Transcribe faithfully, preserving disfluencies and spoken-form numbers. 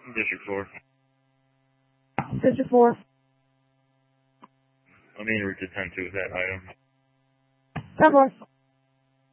District four. District four. I mean, route to ten two with that item. ten four.